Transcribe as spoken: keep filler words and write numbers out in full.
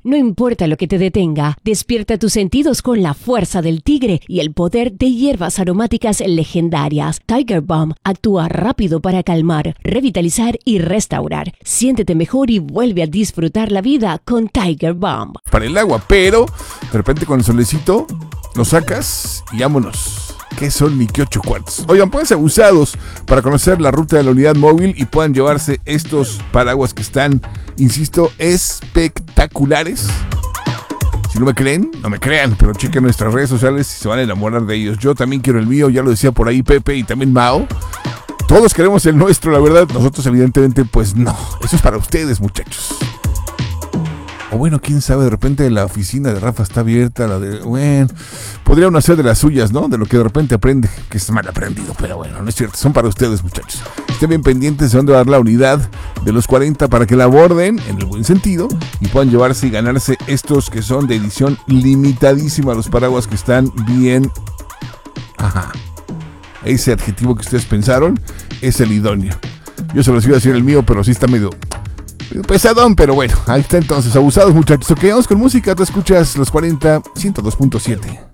No importa lo que te detenga, despierta tus sentidos con la fuerza del tigre y el poder de hierbas aromáticas legendarias. Tiger Balm actúa rápido para calmar, revitalizar y restaurar. Siéntete mejor y vuelve a disfrutar la vida con Tiger Balm. Para el agua, pero de repente con el solecito lo sacas y vámonos. ¿Qué son ni qué ocho cuartos? Oigan, pueden ser usados para conocer la ruta de la unidad móvil y puedan llevarse estos paraguas que están, insisto, espectaculares. Si no me creen, no me crean, pero chequen nuestras redes sociales y se van a enamorar de ellos. Yo también quiero el mío, ya lo decía por ahí Pepe y también Mao. Todos queremos el nuestro, la verdad. Nosotros evidentemente, pues no. Eso es para ustedes, muchachos. O bueno, quién sabe, de repente la oficina de Rafa está abierta, la de... Bueno, podría uno hacer de las suyas, ¿no? De lo que de repente aprende, que es mal aprendido, pero bueno, no es cierto, son para ustedes, muchachos. Estén bien pendientes de dónde va a dar la unidad de los cuarenta para que la aborden, en el buen sentido, y puedan llevarse y ganarse estos que son de edición limitadísima, los paraguas que están bien... Ajá. Ese adjetivo que ustedes pensaron es el idóneo. Yo se los iba a decir el mío, pero sí está medio... pesadón, pero bueno, ahí está entonces, abusados muchachos. Ok, vamos con música, te escuchas los cuarenta, ciento dos punto siete.